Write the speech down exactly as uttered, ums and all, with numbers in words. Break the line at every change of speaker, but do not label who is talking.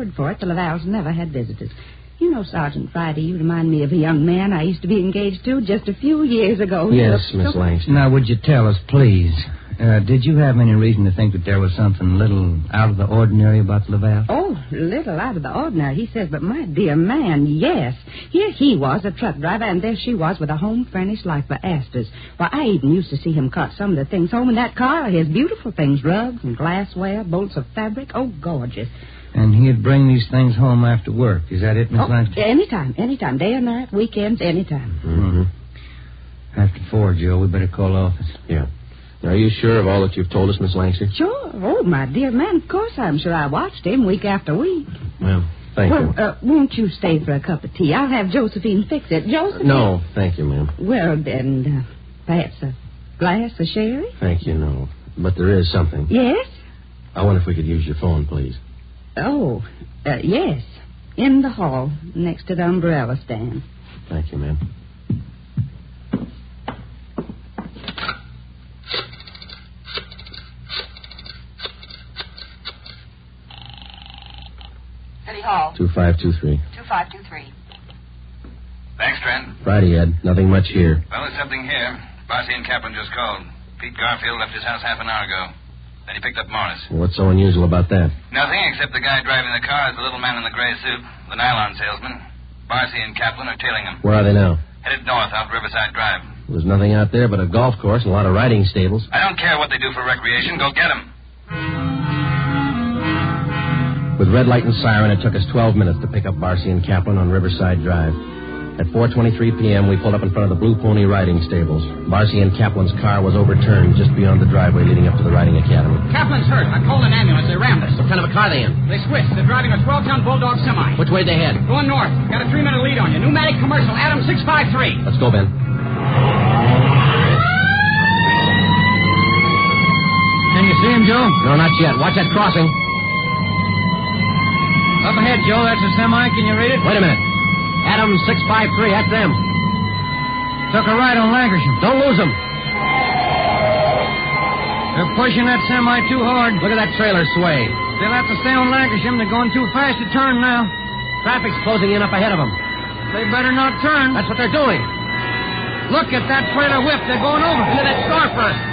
word for it, the Lavals never had visitors. You know, Sergeant Friday, you remind me of a young man I used to be engaged to just a few years ago.
Yes, Miss so... Langston.
Now, would you tell us, please, uh, did you have any reason to think that there was something a little out of the ordinary about the Lavals?
Oh, little out of the ordinary, he says, but my dear man, yes. Here he was, a truck driver, and there she was with a home-furnished life for Astor's. Why, I even used to see him cart some of the things home in that car, his beautiful things, rugs and glassware, bolts of fabric. Oh, gorgeous.
And he'd bring these things home after work. Is that it, Miss
oh,
Langston?
Anytime, anytime. Day or night, weekends, anytime.
Mm-hmm. After four, Joe, we better call the office.
Yeah. Now, are you sure of all that you've told us, Miss Langston?
Sure. Oh, my dear man, of course I'm sure. I watched him week after week.
Well, thank
well,
you.
Well, uh, won't you stay for a cup of tea? I'll have Josephine fix it. Josephine?
No, thank you, ma'am.
Well, then, uh, perhaps a glass of sherry?
Thank you, no. But there is something.
Yes?
I wonder if we could use your phone, please.
Oh, uh, yes. In the hall, next to the umbrella stand.
Thank you, ma'am.
City Hall.
two five two three.
two five two three.
Thanks, Trent.
Friday, Ed. Nothing much here.
Well, there's something here. Barcy and Kaplan just called. Pete Garfield left his house half an hour ago. Then he picked up Morris.
What's so unusual about that?
Nothing, except the guy driving the car is the little man in the gray suit, the nylon salesman. Barcy and Kaplan are tailing him.
Where are they now?
Headed north out Riverside Drive.
There's nothing out there but a golf course and a lot of riding stables.
I don't care what they do for recreation. Go get them.
With red light and siren, it took us twelve minutes to pick up Barcy and Kaplan on Riverside Drive. At four twenty-three p.m., we pulled up in front of the Blue Pony riding stables. Barcy and Kaplan's car was overturned just beyond the driveway leading up to the riding academy.
Kaplan's hurt. I called an ambulance. They rammed us.
What kind of a car are they in?
They switched. They're driving a twelve-ton Bulldog semi.
Which way they head?
Going north. Got a three-minute lead on you. Pneumatic commercial. Adam six five three.
Let's go, Ben.
Can you see him, Joe?
No, not yet. Watch that crossing.
Up ahead, Joe. That's a semi. Can you read it?
Wait a minute. Adam six five three, that's them.
Took a ride on Lancashire.
Don't lose them.
They're pushing that semi too hard.
Look at that trailer sway.
They'll have to stay on Lancashire. They're going too fast to turn now.
Traffic's closing in up ahead of them.
They better not turn.
That's what they're doing.
Look at that trailer whip. They're going over.
Into that storefront.